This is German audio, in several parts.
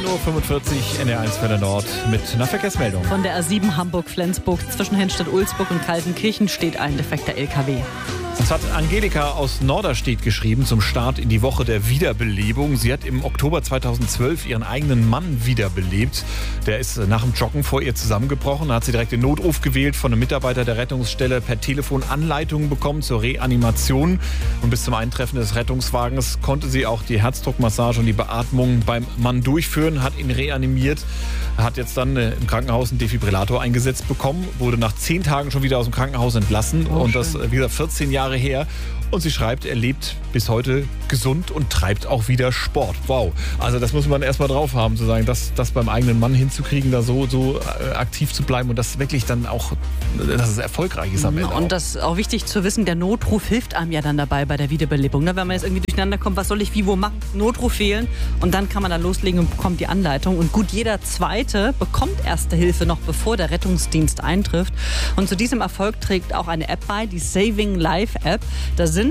9.45 Uhr, NDR1 Welle Nord mit einer Verkehrsmeldung. Von der A7 Hamburg-Flensburg zwischen Hennstedt-Ulzburg und Kaltenkirchen steht ein defekter LKW. Das hat Angelika aus Norderstedt geschrieben zum Start in die Woche der Wiederbelebung. Sie hat im Oktober 2012 ihren eigenen Mann wiederbelebt. Der ist nach dem Joggen vor ihr zusammengebrochen. Da hat sie direkt den Notruf gewählt, von einem Mitarbeiter der Rettungsstelle per Telefon Anleitungen bekommen zur Reanimation. Und bis zum Eintreffen des Rettungswagens konnte sie auch die Herzdruckmassage und die Beatmung beim Mann durchführen, hat ihn reanimiert, hat jetzt dann im Krankenhaus einen Defibrillator eingesetzt bekommen, wurde nach 10 Tagen schon wieder aus dem Krankenhaus entlassen. Und das, wie gesagt, 14 Jahre her. Und sie schreibt, er lebt bis heute gesund und treibt auch wieder Sport. Wow. Also das muss man erstmal drauf haben, zu sagen, das beim eigenen Mann hinzukriegen, da so aktiv zu bleiben und das wirklich dann auch, dass es erfolgreich ist am Ende. Und das ist auch wichtig zu wissen, der Notruf hilft einem ja dann dabei bei der Wiederbelebung. Wenn man jetzt irgendwie durcheinander kommt, was soll ich wie wo machen, Notruf wählen und dann kann man da loslegen und bekommt die Anleitung. Und gut, jeder Zweite bekommt Erste Hilfe noch bevor der Rettungsdienst eintrifft. Und zu diesem Erfolg trägt auch eine App bei, die Saving Life App. Da sind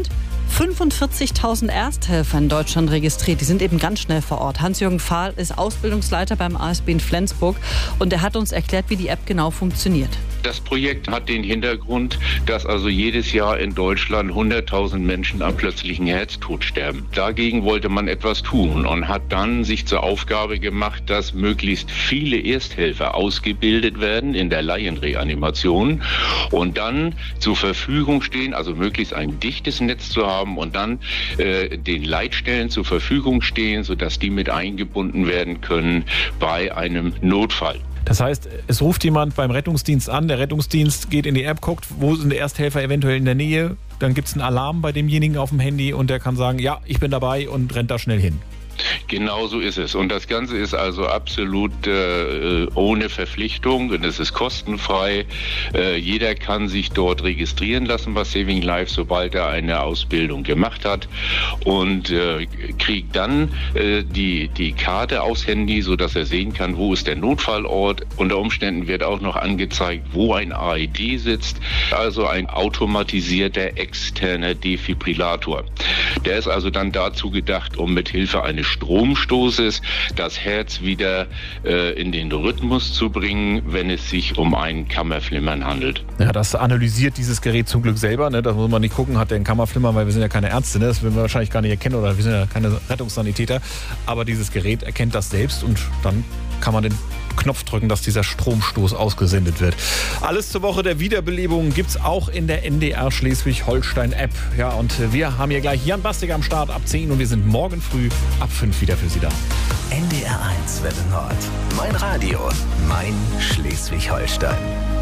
45.000 Ersthelfer in Deutschland registriert. Die sind eben ganz schnell vor Ort. Hans-Jürgen Fahl ist Ausbildungsleiter beim ASB in Flensburg und er hat uns erklärt, wie die App genau funktioniert. Das Projekt hat den Hintergrund, dass also jedes Jahr in Deutschland 100.000 Menschen am plötzlichen Herztod sterben. Dagegen wollte man etwas tun und hat dann sich zur Aufgabe gemacht, dass möglichst viele Ersthelfer ausgebildet werden in der Laienreanimation und dann zur Verfügung stehen, also möglichst ein dichtes Netz zu haben und dann den Leitstellen zur Verfügung stehen, sodass die mit eingebunden werden können bei einem Notfall. Das heißt, es ruft jemand beim Rettungsdienst an, der Rettungsdienst geht in die App, guckt, wo sind die Ersthelfer eventuell in der Nähe, dann gibt es einen Alarm bei demjenigen auf dem Handy und der kann sagen, ja, ich bin dabei und rennt da schnell hin. Genau so ist es. Und das Ganze ist also absolut ohne Verpflichtung und es ist kostenfrei. Jeder kann sich dort registrieren lassen bei Saving Life, sobald er eine Ausbildung gemacht hat und kriegt dann die Karte aufs Handy, sodass er sehen kann, wo ist der Notfallort. Unter Umständen wird auch noch angezeigt, wo ein AED sitzt, also ein automatisierter externer Defibrillator. Der ist also dann dazu gedacht, um mit Hilfe eines Stromstoßes das Herz wieder in den Rhythmus zu bringen, wenn es sich um ein Kammerflimmern handelt. Ja, das analysiert dieses Gerät zum Glück selber. Ne? Das muss man nicht gucken, hat der ein Kammerflimmern, weil wir sind ja keine Ärzte. Ne? Das würden wir wahrscheinlich gar nicht erkennen oder wir sind ja keine Rettungssanitäter. Aber dieses Gerät erkennt das selbst und dann kann man den Knopf drücken, dass dieser Stromstoß ausgesendet wird. Alles zur Woche der Wiederbelebung gibt's auch in der NDR Schleswig-Holstein-App. Ja, und wir haben hier gleich Jan Bastig am Start ab 10 und wir sind morgen früh ab 5 wieder für Sie da. NDR1 Welle Nord. Mein Radio, mein Schleswig-Holstein.